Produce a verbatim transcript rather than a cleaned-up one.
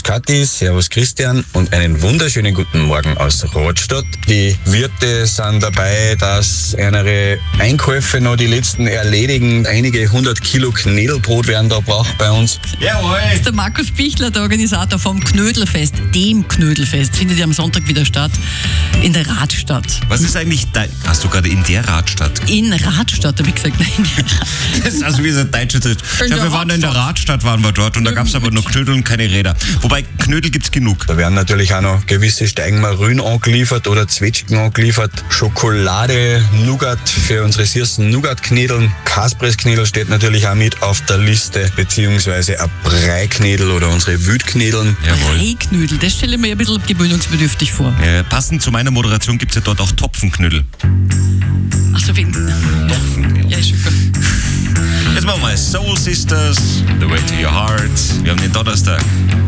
Kathi, servus Christian und einen wunderschönen guten Morgen aus Radstadt. Die Wirte sind dabei, dass ihre Einkäufe noch die letzten erledigen. Einige hundert Kilo Knädelbrot werden da gebraucht bei uns. Jawohl! Das ist der Markus Bichler, der Organisator vom Knödelfest, dem Knödelfest. Findet ja am Sonntag wieder statt in der Radstadt. Was ist eigentlich dein... Hast du gerade in der Radstadt? In Radstadt, habe ich gesagt. Nein. Das ist also wie so ein deutsches... Ich glaube, wir waren in der Radstadt, waren wir dort und da gab es aber nur Knödel und keine Räder. Wobei, Knödel gibt's genug. Da werden natürlich auch noch gewisse Steigenmarün angeliefert oder Zwetschgen angeliefert. Schokolade, Nougat für unsere süßen Nougat-Knädeln. Kaspressknädel steht natürlich auch mit auf der Liste, beziehungsweise ein Breiknädel oder unsere Wütknädeln. Jawohl. Breiknödel, das stelle ich mir ein bisschen gewöhnungsbedürftig vor. Äh, passend zu meiner Moderation gibt's ja dort auch Topfenknödel. Achso, wegen... Topfenknödel. Ja, ist schon gut. Jetzt machen wir mal Soul Sisters, The Way to Your Heart. Wir haben den Donnerstag.